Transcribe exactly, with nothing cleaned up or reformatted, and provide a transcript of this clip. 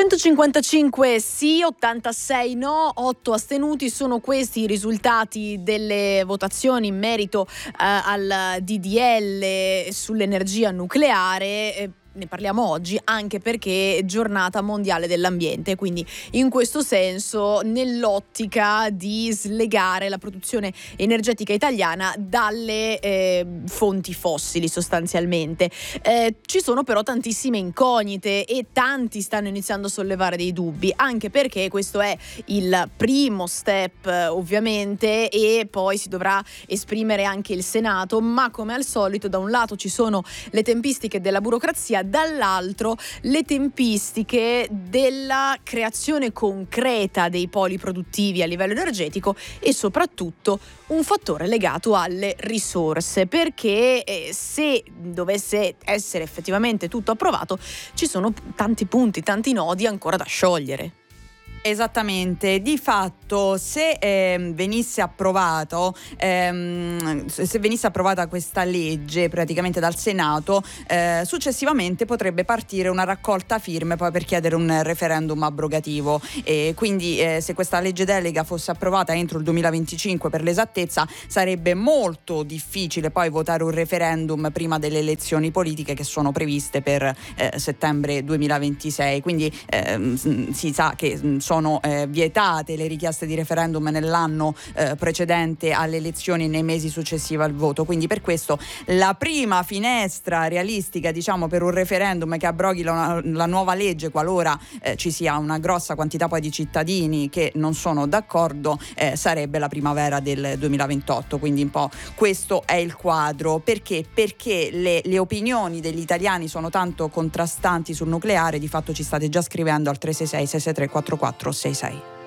centocinquantacinque sì, ottantasei no, otto astenuti. Sono questi i risultati delle votazioni in merito eh, al D D L sull'energia nucleare. Eh, ne parliamo oggi anche perché è giornata mondiale dell'ambiente, quindi in questo senso nell'ottica di slegare la produzione energetica italiana dalle eh, fonti fossili sostanzialmente. Eh, ci sono però tantissime incognite e tanti stanno iniziando a sollevare dei dubbi, anche perché questo è il primo step ovviamente, e poi si dovrà esprimere anche il Senato, ma come al solito da un lato ci sono le tempistiche della burocrazia, dall'altro le tempistiche della creazione concreta dei poli produttivi a livello energetico e soprattutto un fattore legato alle risorse, perché eh, se dovesse essere effettivamente tutto approvato ci sono tanti punti, tanti nodi ancora da sciogliere. Esattamente, di fatto se eh, venisse approvato ehm, se venisse approvata questa legge praticamente dal Senato, eh, successivamente potrebbe partire una raccolta firme poi per chiedere un referendum abrogativo, e quindi eh, se questa legge delega fosse approvata entro il duemilaventicinque per l'esattezza, sarebbe molto difficile poi votare un referendum prima delle elezioni politiche che sono previste per eh, settembre duemilaventisei, quindi eh, si sa che sono eh, vietate le richieste di referendum nell'anno eh, precedente alle elezioni, nei mesi successivi al voto, quindi per questo la prima finestra realistica, diciamo, per un referendum che abroghi la, la nuova legge, qualora eh, ci sia una grossa quantità poi di cittadini che non sono d'accordo, eh, sarebbe la primavera del duemilaventotto, quindi un po' questo è il quadro. Perché? Perché le, le opinioni degli italiani sono tanto contrastanti sul nucleare. Di fatto ci state già scrivendo al tre sei sei sei sei tre quattro quattro sei sei.